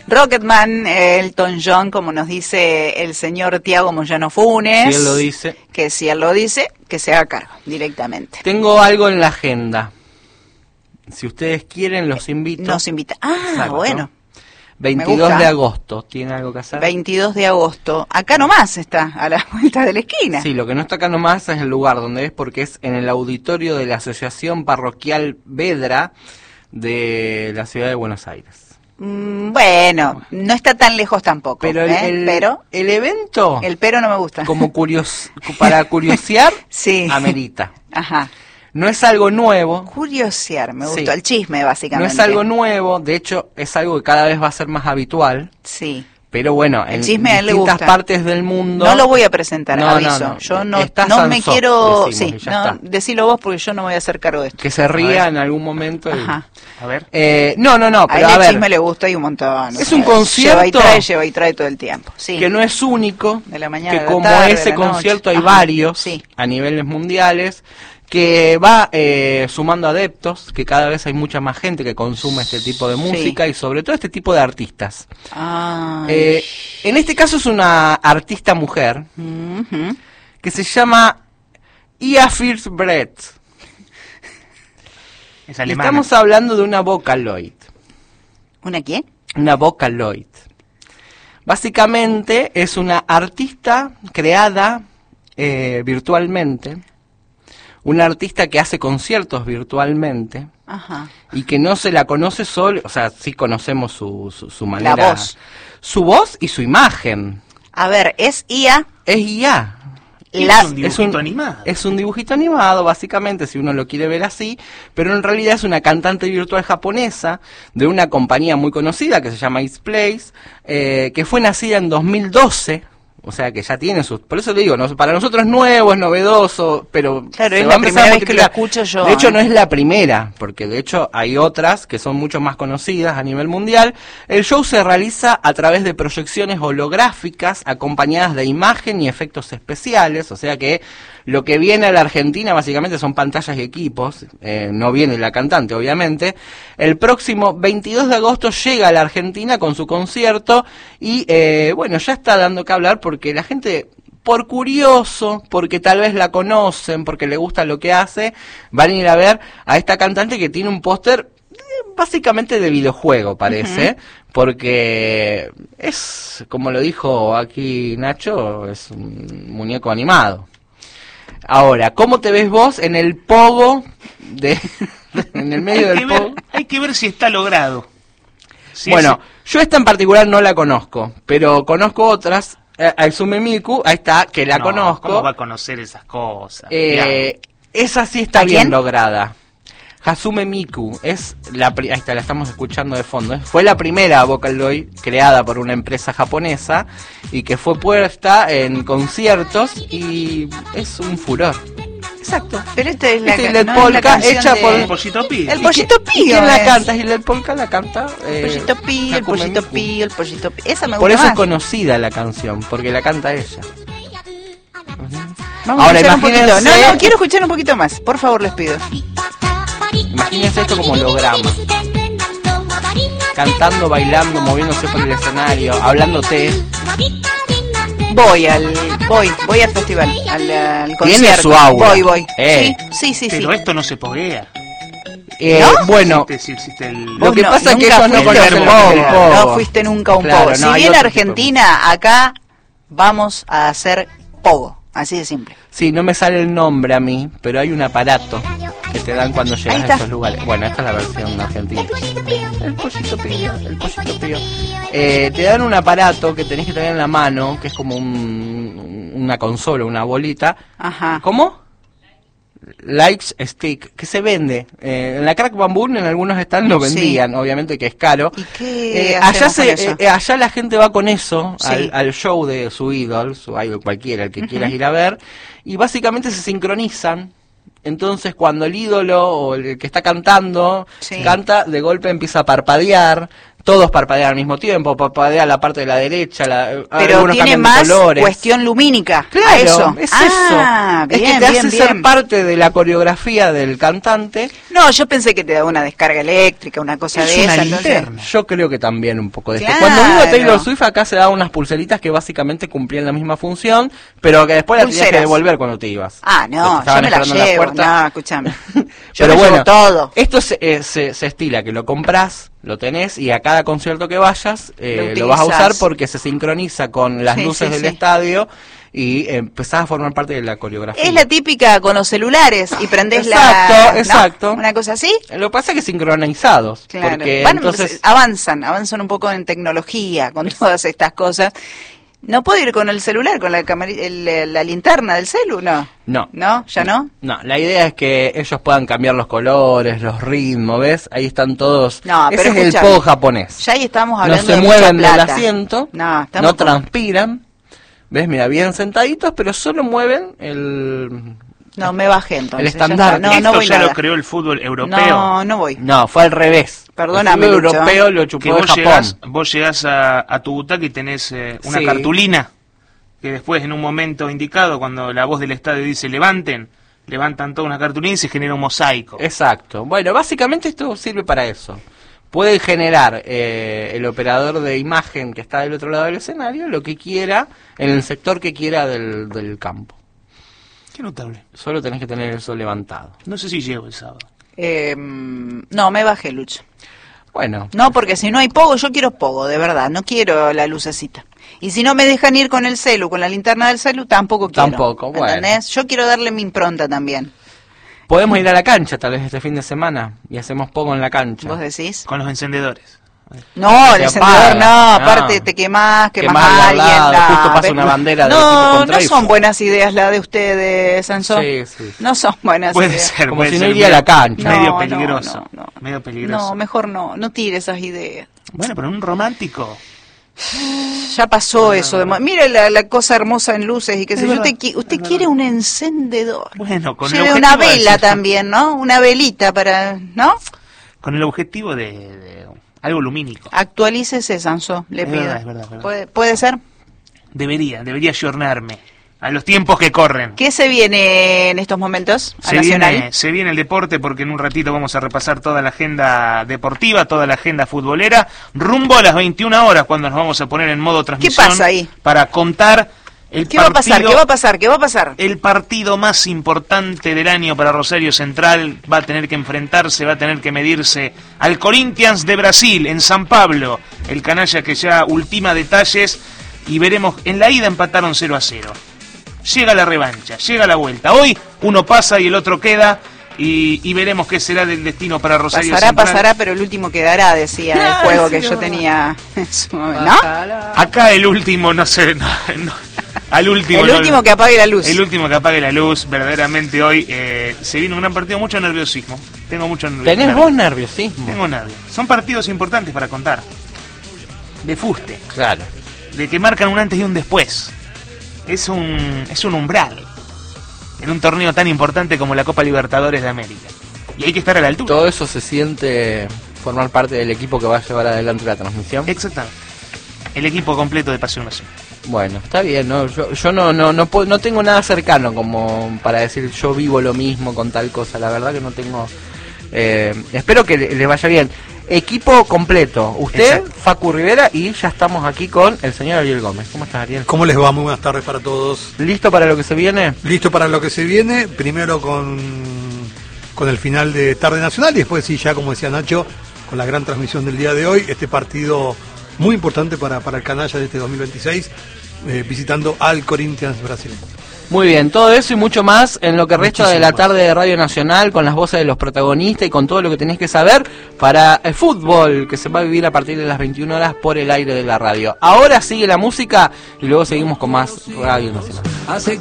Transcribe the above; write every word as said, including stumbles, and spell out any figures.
Rocketman, Elton John, como nos dice el señor Tiago Moyano Funes. Si él lo dice. Que si él lo dice, que se haga cargo directamente. Tengo algo en la agenda. Si ustedes quieren, los invito. Nos invita. Ah, Exacto. bueno. veintidós de agosto, ¿tiene algo que hacer? veintidós de agosto. Acá nomás está, a la vuelta de la esquina. Sí, lo que no está acá nomás es el lugar donde es, porque es en el auditorio de la Asociación Parroquial Vedra de la ciudad de Buenos Aires. Mm, bueno, no está tan lejos tampoco. Pero el, ¿eh? el, pero el evento, el pero no me gusta. como curios, para curiosear, sí. amerita. Ajá. No es algo nuevo. Curiosear, me gustó. Sí. El chisme, básicamente. No es algo nuevo, de hecho, es algo que cada vez va a ser más habitual. Sí. Pero bueno, el en chisme a él le distintas gusta. partes del mundo... No lo voy a presentar, no, aviso. No, no. Yo no, Está no me Sansó, quiero... decimos, sí, y no, está. decilo vos porque yo no me voy a hacer cargo de esto. Que se ría en algún momento. Y... Ajá. A ver. Eh, no, no, no, pero a él a el ver... chisme le gusta y un montón. Es o sea, un concierto... Lleva y trae, lleva y trae todo el tiempo. Sí. Que no es único, de la mañana que a la como tarde, ese de la concierto noche. hay Ajá. varios Sí. a niveles mundiales, que va eh, sumando adeptos, que cada vez hay mucha más gente que consume este tipo de música Sí. y sobre todo este tipo de artistas. Ay. Eh, en este caso es una artista mujer Uh-huh. que se llama Ia First Breath. Es Y alemana. estamos hablando de una Vocaloid. ¿Una quién? Una Vocaloid. Básicamente es una artista creada eh, virtualmente, una artista que hace conciertos virtualmente Ajá. y que no se la conoce solo, o sea, sí conocemos su, su, su manera, La voz. su voz y su imagen. A ver, es I A. Es I A. La- Es un dibujito es un, animado. Es un dibujito animado, básicamente, si uno lo quiere ver así, pero en realidad es una cantante virtual japonesa de una compañía muy conocida que se llama It's Place, eh, que fue nacida en dos mil doce, o sea que ya tiene sus... Por eso le digo, no, para nosotros es nuevo, es novedoso, pero... Claro, se es va a la empezar primera a vez que lo multiplicar. escucho yo. De hecho, ¿eh? no es la primera, porque de hecho hay otras que son mucho más conocidas a nivel mundial. El show se realiza a través de proyecciones holográficas acompañadas de imagen y efectos especiales, o sea que lo que viene a la Argentina básicamente son pantallas y equipos, eh, no viene la cantante obviamente. El próximo veintidós de agosto llega a la Argentina con su concierto y eh, bueno, ya está dando que hablar porque la gente... por curioso, porque tal vez la conocen, porque le gusta lo que hace, van a ir a ver a esta cantante que tiene un póster eh, básicamente de videojuego, parece, uh-huh. porque es, como lo dijo aquí Nacho, es un muñeco animado. Ahora, ¿cómo te ves vos en el pogo, de, en el medio hay del que ver, pogo? hay que ver si está logrado. Si bueno, es... yo esta en particular no la conozco, pero conozco otras. Eh, Aizume Miku, ahí está, que la no, conozco. ¿Cómo va a conocer esas cosas? Eh, esa sí está bien quién? lograda. Hazume Miku, es la pri- ahí está, la estamos escuchando de fondo. ¿eh? Fue la primera Vocaloid creada por una empresa japonesa y que fue puesta en conciertos y es un furor. Exacto. Pero esta es la, Esta es ca- Led no es la Polka canción hecha de- por- El Pollito Pi. El ¿Y Pollito qui- Pío ¿Y quién la es? canta? Y Led Polka la canta. El eh, pollito pío, el Hakume pollito Miku. pío, el pollito pío. Esa me gusta Por eso más. es conocida la canción, porque la canta ella. Vamos Ahora, a escuchar un poquito. imagínense- No, no, quiero escuchar un poquito más. Por favor, les pido. Imagínense esto como holograma. Cantando, bailando, moviéndose por el escenario, hablándote. Voy al, voy, voy al festival, al, al concierto. Tiene su aura. Voy, voy. Eh. Sí, sí, sí. Pero sí. esto no se poguea. Eh, ¿No? Bueno, Existe, existe el... Lo Vos que no, pasa es que nunca ellos no fuiste conocen un lo que es el pogo. pogo. No fuiste nunca a un Claro, pogo. Si no, hay viene otro tipo de Argentina, acá vamos a hacer pogo. Así de simple. sí, no me sale el nombre a mí, pero hay un aparato que te dan cuando Ahí llegas está. a esos lugares. Bueno, esta es la versión argentina. El pollito pío, el pollito pío. Eh, te dan un aparato que tenés que tener en la mano, que es como un, una consola, una bolita. Ajá. ¿Cómo? Lights Stick, que se vende. Eh, en la Crack Bamboo en algunos stands lo Sí. vendían, obviamente que es caro. ¿Y qué Eh, allá, hacemos se, con eso? eh, allá la gente va con eso Sí. al, al show de su ídolo, su idol cualquiera, el que quieras ir a ver, y básicamente se sincronizan. Entonces cuando el ídolo o el que está cantando Sí. canta, de golpe empieza a parpadear, todos parpadean al mismo tiempo, parpadea la parte de la derecha, la, pero algunos tiene cambian de más colores. cuestión lumínica. Claro, a eso. es ah, eso. Bien, es que te bien, hace bien. ser parte de la coreografía del cantante. No, yo pensé que te daba una descarga eléctrica, una cosa Es de una esa. linterna. Entonces... Yo creo que también un poco de esto. Claro. Cuando vino Taylor Swift acá se daban unas pulseritas que básicamente cumplían la misma función, pero que después la tenías que Pulseras. devolver cuando te ibas. Ah, Que no, te estaban yo me la esperando en la llevo, puerta. no, escúchame. Yo Pero me bueno, llevo todo. esto se, eh, se, se estila, que lo compras, lo tenés y a cada concierto que vayas eh, Lo lo vas a usar utilizás. porque se sincroniza con las Sí, luces sí, del sí. estadio y eh, empezás a formar parte de la coreografía. Es la típica con los celulares y prendés Exacto, la... ¿no? exacto. Una cosa así. Lo que pasa es que sincronizados, Claro. porque Van- entonces... avanzan, avanzan un poco en tecnología con todas estas cosas. ¿No puedo ir con el celular, con la camari- el- la linterna del celu? No. No. ¿No? ¿Ya no? No, la idea es que ellos puedan cambiar los colores, los ritmos, ¿ves? Ahí están todos... No, Ese pero es el escúchame, pogo japonés. Ya ahí estamos No hablando se de mueven mucha del plata. asiento, No, estamos no con- transpiran, ¿ves? Mira, bien sentaditos, pero solo mueven el... No, me bajé entonces. El ya estándar. está. No, Esto no voy ya nada. lo creó el fútbol europeo. No, no voy. No, fue al revés. Perdóname, El fútbol Lucho. europeo lo Que chupó de vos Japón. llegás, vos llegás a, a tu butaca y tenés eh, una Sí. cartulina que después en un momento indicado, cuando la voz del estadio dice levanten, levantan toda una cartulina y se genera un mosaico. Exacto. Bueno, básicamente esto sirve para eso. Puede generar eh, el operador de imagen que está del otro lado del escenario lo que quiera en el sector que quiera del, del campo. Qué notable. Solo tenés que tener eso levantado. No sé si llego el sábado. Eh, no, me bajé, Lucho. Bueno, No, porque si no hay pogo, yo quiero pogo, de verdad. No quiero la lucecita. Y si no me dejan ir con el celu, con la linterna del celu, tampoco quiero. Tampoco, bueno. ¿Entendés? Yo quiero darle mi impronta también. podemos ir a la cancha tal vez este fin de semana y hacemos poco en la cancha. ¿Vos decís? Con los encendedores. No, el Se encendedor apaga, no, no. aparte te quemás, quemás Quemás a al alguien. lado, no, justo pasa ve- una bandera del No, equipo contrario. no son buenas ideas las de ustedes, Sansón. Sí, sí. No son buenas Puede ideas. ser, Como puede si no ser iría a la cancha. Medio No, peligroso. no, no, no. Medio peligroso. No, mejor no, no tire esas ideas. Bueno, pero un romántico. Ya pasó eso. De mo- Mire la, la cosa hermosa en luces y qué sé Es yo. verdad, Usted, qui- usted es quiere verdad. un encendedor. Bueno, con el Lleve objetivo una de vela decir- también, ¿no? Una velita para, ¿no? Con el objetivo de, de algo lumínico. Actualícese, Sansón, le Es pido. verdad, es verdad, es verdad. ¿Puede, puede ser? Debería, debería ayornarme a los tiempos que corren. ¿Qué se viene en estos momentos a Se Nacional? viene, se viene el deporte porque en un ratito vamos a repasar toda la agenda deportiva, toda la agenda futbolera, rumbo a las veintiuna horas cuando nos vamos a poner en modo transmisión. pasa ahí? Para contar el ¿Qué va a pasar? partido, ¿Qué va a pasar? ¿Qué va a pasar? el partido más importante del año para Rosario Central. Va a tener que enfrentarse, va a tener que medirse al Corinthians de Brasil en San Pablo, el canalla que ya ultima detalles y veremos, en la ida empataron cero a cero. Llega la revancha, llega la vuelta. Hoy uno pasa y el otro queda y, y veremos qué será del destino para Rosario Pasará, Central. pasará, pero el último quedará, decía el Claro, juego sí, que yo no. tenía en su momento. ¿No? Acá el último, no sé, no, no, al último. El no- último que apague la luz. El último que apague la luz, verdaderamente hoy eh, se viene un gran partido, mucho nerviosismo. Tengo mucho nerviosismo. ¿Tenés vos nerviosismo? Tengo nervios. Son partidos importantes para contar. De fuste, Claro. de que marcan un antes y un después. Es un, es un umbral en un torneo tan importante como la Copa Libertadores de América. Y hay que estar a la altura. Todo eso se siente formar parte del equipo que va a llevar adelante la transmisión. Exactamente. El equipo completo de Pasión Nacional. Bueno, está bien, ¿no? Yo, yo no, no, no, puedo- no tengo nada cercano como para decir yo vivo lo mismo con tal cosa. La verdad que no tengo... eh, espero que le- les vaya bien. Equipo completo. Usted, Exacto. Facu Rivera, y ya estamos aquí con el señor Ariel Gómez. ¿Cómo estás, Ariel? ¿Cómo les va? Muy buenas tardes para todos. ¿Listo para lo que se viene? Listo para lo que se viene, primero con, con el final de Tarde Nacional y después sí, ya como decía Nacho, con la gran transmisión del día de hoy, este partido muy importante para, para el canalla de este dos mil veintiséis, eh, visitando al Corinthians Brasil. Muy bien, todo eso y mucho más en lo que resta de la Muchísimo tarde de Radio Nacional, con las voces de los protagonistas y con todo lo que tenés que saber para el fútbol que se va a vivir a partir de las veintiuna horas por el aire de la radio. Ahora sigue la música y luego seguimos con más Radio Nacional.